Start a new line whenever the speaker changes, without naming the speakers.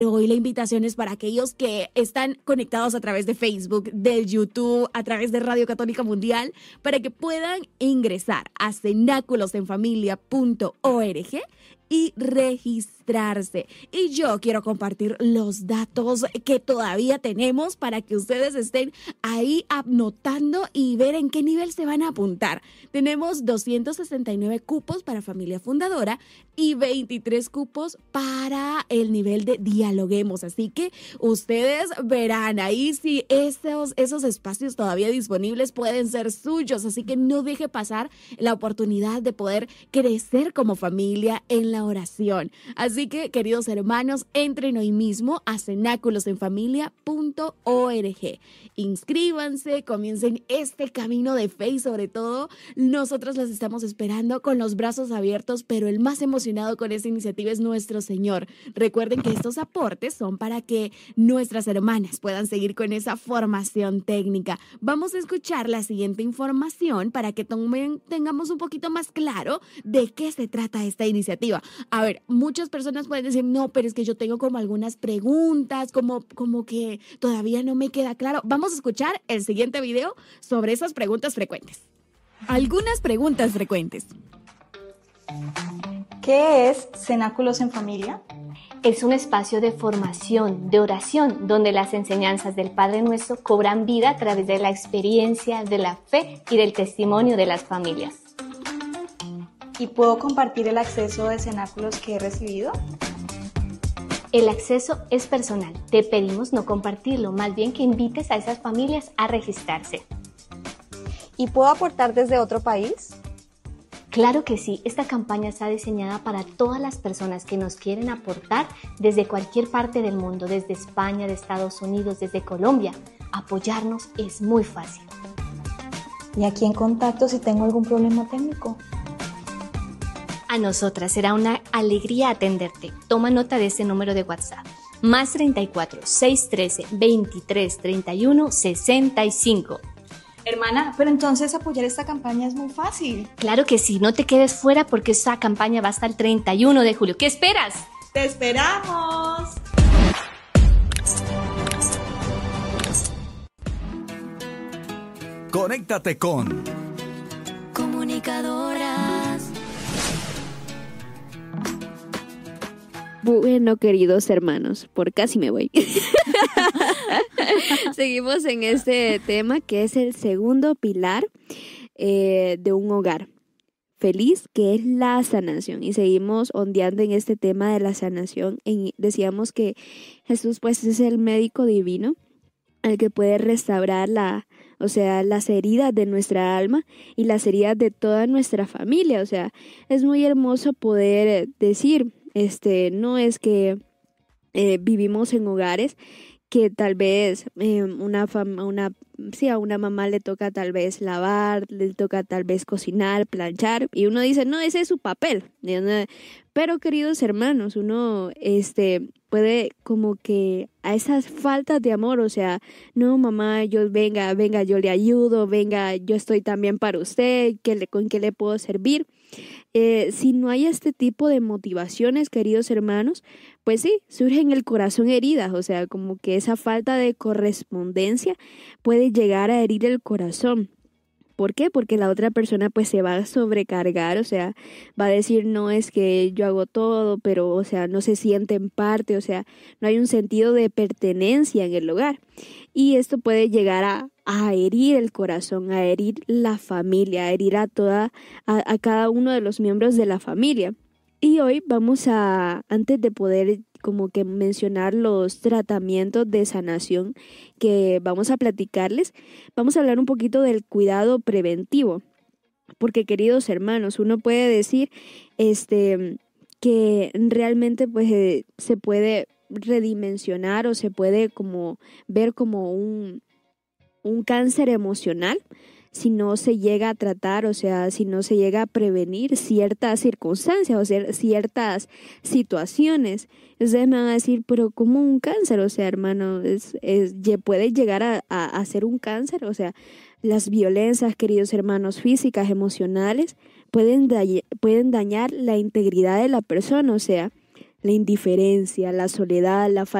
Hoy la invitación es para aquellos que están conectados a través de Facebook, de YouTube, a través de Radio Católica Mundial, para que puedan ingresar a cenaculosenfamilia.org y registrarse. Y yo quiero compartir los datos que todavía tenemos para que ustedes estén ahí anotando y ver en qué nivel se van a apuntar. Tenemos 269 cupos para familia fundadora y 23 cupos para el nivel de dialoguemos. Así que ustedes verán ahí si esos espacios todavía disponibles pueden ser suyos. Así que no deje pasar la oportunidad de poder crecer como familia en la oración. Así que, queridos hermanos, entren hoy mismo a cenaculosenfamilia.org. Inscríbanse, comiencen este camino de fe y sobre todo, nosotros los estamos esperando con los brazos abiertos, pero el más emocionado con esta iniciativa es nuestro Señor. Recuerden que estos aportes son para que nuestras hermanas puedan seguir con esa formación técnica. Vamos a escuchar la siguiente información para que tengamos un poquito más claro de qué se trata esta iniciativa. A ver, muchas personas pueden decir, no, pero es que yo tengo como algunas preguntas, como que todavía no me queda claro. Vamos a escuchar el siguiente video sobre esas preguntas frecuentes. Algunas preguntas frecuentes.
¿Qué es Cenáculos en Familia?
Es un espacio de formación, de oración, donde las enseñanzas del Padre Nuestro cobran vida a través de la experiencia, de la fe y del testimonio de las familias.
¿Y puedo compartir el acceso de cenáculos que he recibido?
El acceso es personal. Te pedimos no compartirlo, más bien que invites a esas familias a registrarse.
¿Y puedo aportar desde otro país?
Claro que sí, esta campaña está diseñada para todas las personas que nos quieren aportar desde cualquier parte del mundo, desde España, de Estados Unidos, desde Colombia. Apoyarnos es muy fácil.
¿Y a quién contacto si tengo algún problema técnico?
A nosotras será una alegría atenderte. Toma nota de este número de WhatsApp. Más 34 613 23 31 65.
Hermana, pero entonces apoyar esta campaña es muy fácil.
Claro que sí, no te quedes fuera porque esta campaña va hasta el 31 de julio. ¿Qué esperas?
¡Te esperamos!
Conéctate con
Comunicadoras.
Bueno, queridos hermanos, por casi me voy. Seguimos en este tema que es el segundo pilar de un hogar feliz, que es la sanación. Y seguimos ondeando en este tema de la sanación. Decíamos que Jesús pues es el médico divino, el que puede restaurar las heridas de nuestra alma y las heridas de toda nuestra familia. O sea, es muy hermoso poder decir, no es que vivimos en hogares que tal vez a una mamá le toca tal vez lavar, le toca tal vez cocinar, planchar, y uno dice, no, ese es su papel. Pero queridos hermanos, uno puede como que a esas faltas de amor, o sea, no mamá, venga, yo le ayudo, venga, yo estoy también para usted, ¿con qué le puedo servir? Si no hay este tipo de motivaciones, queridos hermanos, pues sí, surgen en el corazón heridas, o sea, como que esa falta de correspondencia puede llegar a herir el corazón. ¿Por qué? Porque la otra persona pues se va a sobrecargar, o sea, va a decir, no, es que yo hago todo, pero, o sea, no se siente en parte, o sea, no hay un sentido de pertenencia en el hogar. Y esto puede llegar a herir el corazón, a herir la familia, a herir a cada uno de los miembros de la familia. Y hoy vamos antes de poder como que mencionar los tratamientos de sanación que vamos a platicarles, vamos a hablar un poquito del cuidado preventivo. Porque, queridos hermanos, uno puede decir que realmente pues se puede redimensionar o se puede como ver como un cáncer emocional si no se llega a tratar, o sea, si no se llega a prevenir ciertas circunstancias, o sea, ciertas situaciones. Ustedes me van a decir, pero ¿cómo un cáncer? O sea, hermano, puede llegar a ser un cáncer, o sea, las violencias, queridos hermanos, físicas, emocionales, pueden dañar la integridad de la persona, o sea, la indiferencia, la soledad, la falta